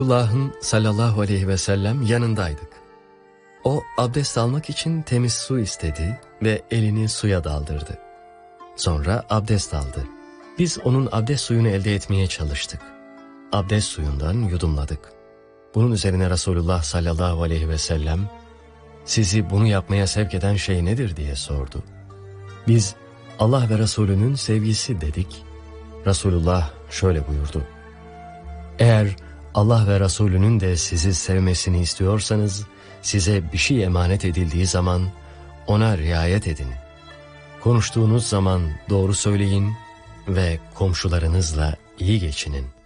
Resulullah'ın sallallahu aleyhi ve sellem yanındaydık. O abdest almak için temiz su istedi ve elini suya daldırdı. Sonra abdest aldı. Biz onun abdest suyunu elde etmeye çalıştık. Abdest suyundan yudumladık. Bunun üzerine Resulullah sallallahu aleyhi ve sellem, "Sizi bunu yapmaya sevk eden şey nedir?" diye sordu. Biz, "Allah ve Resulünün sevgisi" dedik. Resulullah şöyle buyurdu: "Eğer Allah ve Resulünün de sizi sevmesini istiyorsanız, size bir şey emanet edildiği zaman ona riayet edin. Konuştuğunuz zaman doğru söyleyin ve komşularınızla iyi geçinin."